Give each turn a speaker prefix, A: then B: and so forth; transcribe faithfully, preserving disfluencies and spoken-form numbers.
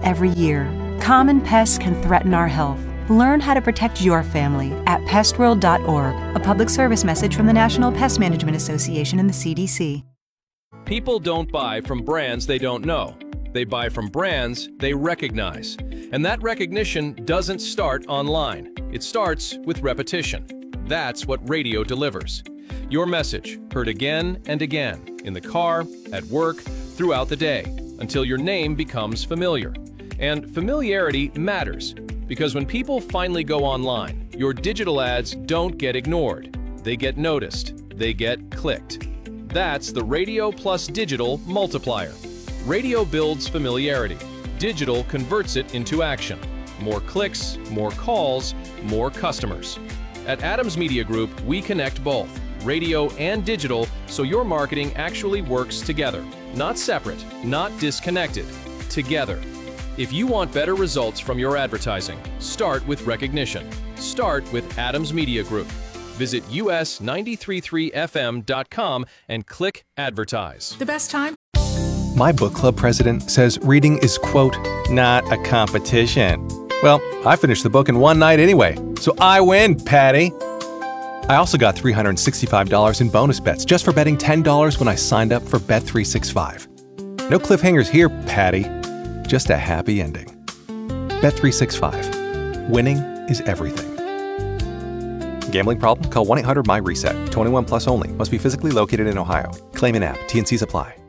A: every year. Common pests can threaten our health. Learn how to protect your family at pest world dot org, a public service message from the National Pest Management Association and the C D C.
B: People don't buy from brands they don't know. They buy from brands they recognize. And that recognition doesn't start online. It starts with repetition. That's what radio delivers. Your message heard again and again, in the car, at work, throughout the day, until your name becomes familiar. And familiarity matters, because when people finally go online, your digital ads don't get ignored. They get noticed. They get clicked. That's the Radio plus Digital multiplier. Radio builds familiarity. Digital converts it into action. More clicks, more calls, more customers. At Adams Media Group, we connect both, radio and digital, so your marketing actually works together. Not separate, not disconnected, together. If you want better results from your advertising, start with recognition. Start with Adams Media Group. Visit U S nine three three F M dot com and click Advertise.
C: The best time?
D: My book club president says reading is, quote, not a competition. Well, I finished the book in one night anyway, so I win, Patty. I also got three hundred sixty-five dollars in bonus bets just for betting ten dollars when I signed up for Bet three sixty-five. No cliffhangers here, Patty. Just a happy ending. Bet three sixty-five. Winning is everything. Gambling problem? Call one eight hundred M Y RESET. twenty-one plus only. Must be physically located in Ohio. Claim in app. T and Cs apply.